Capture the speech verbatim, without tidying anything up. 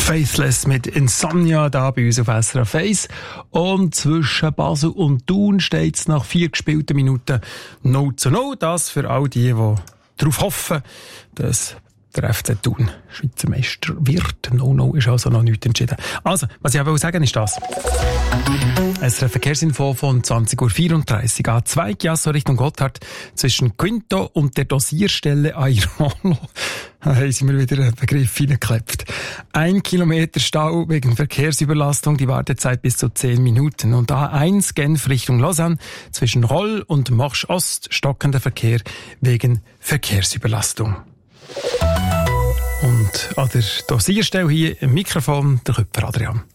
Faithless mit Insomnia da bei uns auf S R F eins. Und zwischen Basel und Thun steht es nach vier gespielten Minuten null zu null. Das für all die, die darauf hoffen, dass der F C Thun Schweizer Meister wird. null null ist also noch nichts entschieden. Also, was ich auch sagen will, ist das. S R F Verkehrsinfo von zwanzig Uhr vierunddreißig. A zwei Chiasso Richtung Gotthard zwischen Quinto und der Dosierstelle Airolo. Da haben sie mir wieder einen Begriff hineingeklebt. Ein Kilometer Stau wegen Verkehrsüberlastung, die Wartezeit bis zu zehn Minuten. Und A eins Genf Richtung Lausanne zwischen Roll und Morsch Ost stockender Verkehr wegen Verkehrsüberlastung. Und an der Dosierstelle hier im Mikrofon der Köpfer Adrian.